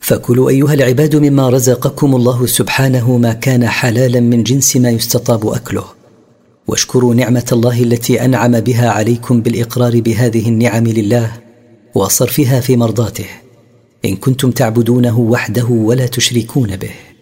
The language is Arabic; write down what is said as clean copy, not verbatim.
فكلوا أيها العباد مما رزقكم الله سبحانه ما كان حلالا من جنس ما يستطاب أكله، واشكروا نعمة الله التي أنعم بها عليكم بالإقرار بهذه النعم لله وصرفها في مرضاته، إن كنتم تعبدونه وحده ولا تشركون به.